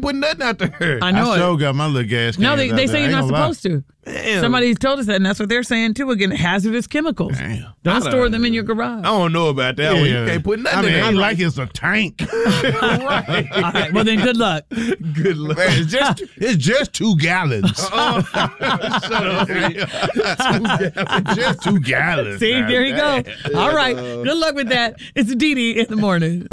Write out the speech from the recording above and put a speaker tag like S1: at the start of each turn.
S1: put nothing out there.
S2: I know
S3: I sure got my little gas.
S2: No, they say you're not supposed to.
S1: Damn.
S2: Somebody told us that, and that's what they're saying too. Again, hazardous chemicals.
S3: Damn.
S2: Don't store them in your garage.
S1: I don't know about that one. You can't put nothing in there.
S3: I like it's a tank.
S1: Right.
S2: All right, well then, good luck.
S1: Good luck.
S3: Man, it's just 2 gallons.
S1: Shut up.
S3: It's just 2 gallons.
S2: See, there you go. All right, good luck with that. It's Dee Dee in the morning.